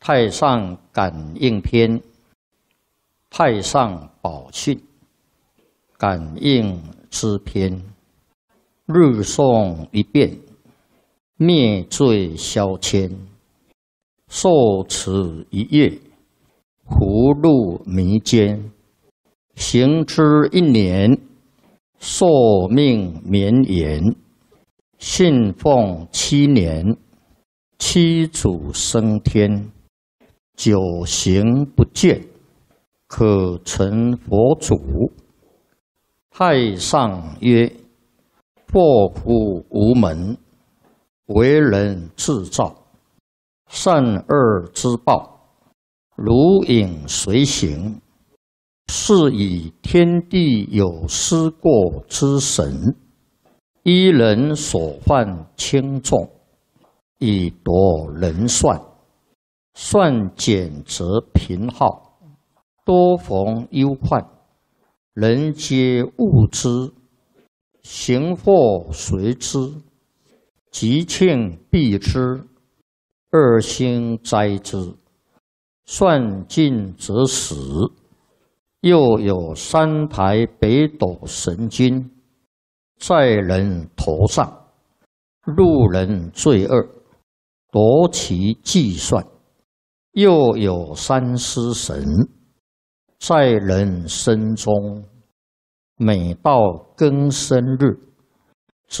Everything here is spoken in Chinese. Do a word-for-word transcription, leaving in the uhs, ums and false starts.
太上感应篇，太上宝训，感应之篇，日诵一遍，灭罪消愆。受持一月，福禄弥坚。行之一年，寿命绵延。信奉七年，七祖升天。九行不倦，可成佛祖。太上曰：祸福无门，为人自造。善恶之报，如影随形。是以天地有失过之神，依人所犯轻重，以夺人算。算减则贫耗，多逢忧患。人皆恶之，行祸随之，吉庆避之，恶星灾之。算尽则死。又有三台北斗神君，在人头上，路人罪恶，夺其计算。又有三尸神，在人身中，每到庚申日，